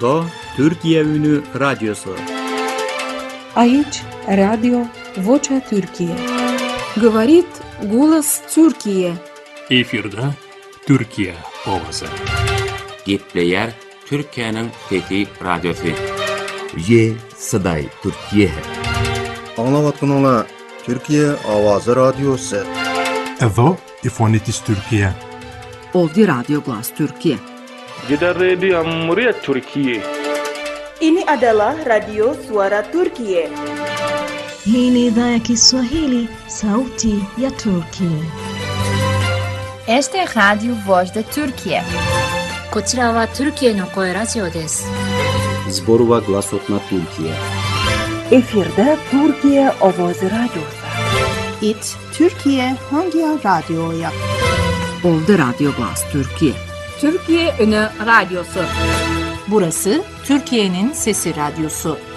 Burada Türkiye Ünlü Radyosu. Aici Radio Vocea Türkiye. Говорит голос Türkiye. Efirde Türkiye ovası. Gepleyer Türkiye'nin fethi radyosu. Ye Saday Türkiye. Anlavatkanlar Türkiye Avazı Radyosu. Evo İfonitis Türkiye. Ovdje Radio Glas Türkiye. Gitar Radio Muryat Türkiye. Ini adalah Radio Suara Turkiye. Hii ni idhaa ya Kiswahili, sauti ya Turkiye. Este es Radio Voz de Turkiye. こちらはトルキエの声ラジオです。 Zborova Glasotna Türkiye. Efirde Türkiye Ovozi Radyosu. It Türkiye Hangi Radyo'ya? Ovdje Radio Glas Türkiye. Türkiye Ünlü Radyosu. Burası Türkiye'nin Sesi Radyosu.